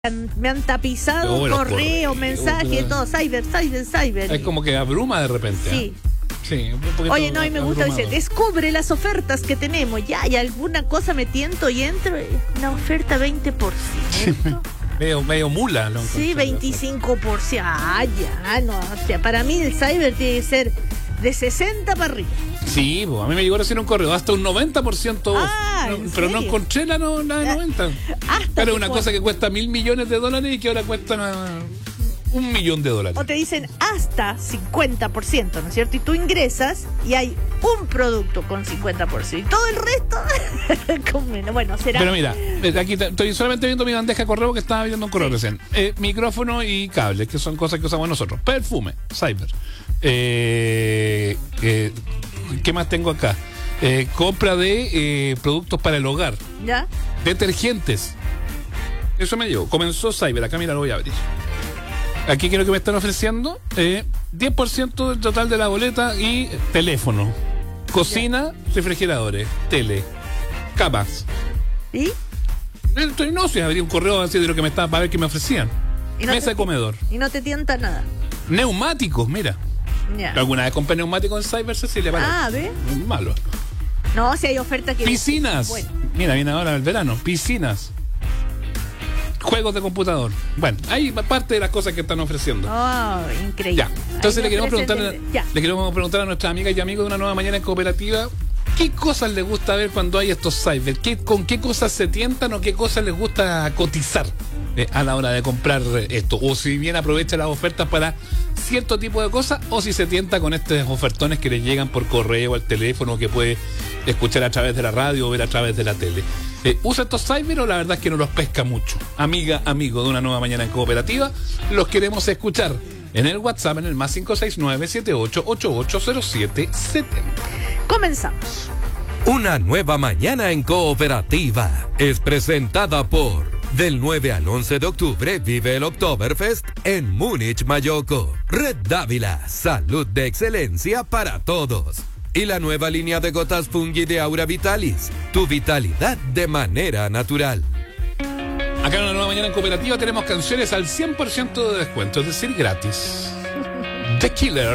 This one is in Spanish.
Me han tapizado correo, mensajes, todo, cyber. Es como que abruma de repente. Sí. Sí, Oye, no, y me gusta, dice, descubre las ofertas que tenemos. Ya, y alguna cosa me tiento y entro. Una oferta 20%. Sí, medio mula, ¿no? Sí, 25%. Ah, ya, no. O sea, para mí el cyber tiene que ser de 60 para arriba. Sí, pues a mí me llegó a decir un correo hasta un 90%. Pero no encontré la de 90. Pero es una cosa que cuesta $1.000 millones y que ahora cuesta $1 millón. O te dicen hasta 50%, ¿no es cierto? Y tú ingresas y hay un producto con 50%. Y todo el resto con menos. Bueno, será. Pero mira, aquí estoy solamente viendo mi bandeja de correo que estaba viendo un correo recién. Micrófono y cables, que son cosas que usamos nosotros. Perfume, cyber. ¿Qué más tengo acá? Compra de productos para el hogar. ¿Ya? Detergentes. Eso me llegó. Comenzó cyber. Acá, mira, lo voy a abrir. Aquí creo que me están ofreciendo 10% del total de la boleta y teléfono. Cocina, refrigeradores, tele, camas. ¿Y? No sé, abrí un correo así de lo que me estaba para ver qué me ofrecían. Mesa de comedor. Y no te tienta nada. Neumáticos, mira. Ya. ¿Alguna vez compré neumáticos en Cyber, Cecilia? ¿Ves? Malo. No, si hay ofertas que... Piscinas. Bueno. Mira, viene ahora el verano. Piscinas. Juegos de computador. Bueno, ahí parte de las cosas que están ofreciendo. Oh, increíble. Ya. Entonces le queremos preguntar a nuestras amigas y amigos de Una Nueva Mañana en Cooperativa, ¿qué cosas les gusta ver cuando hay estos cyber? ¿Con qué cosas se tientan o qué cosas les gusta cotizar a la hora de comprar esto? O si bien aprovecha las ofertas para cierto tipo de cosas, o si se tienta con estos ofertones que les llegan por correo, al teléfono, que puede escuchar a través de la radio o ver a través de la tele. ¿Usa estos cyber o la verdad es que no los pesca mucho? Amiga, amigo de Una Nueva Mañana en Cooperativa, los queremos escuchar en el WhatsApp en el más 569-78880770. Comenzamos. Una Nueva Mañana en Cooperativa es presentada por... Del 9 al 11 de octubre vive el Oktoberfest en Múnich, Mayoco. Red Dávila, salud de excelencia para todos. Y la nueva línea de gotas Fungi de Aura Vitalis, tu vitalidad de manera natural. Acá en Una Nueva Mañana en Cooperativa tenemos canciones al 100% de descuento, es decir, gratis. The Killer.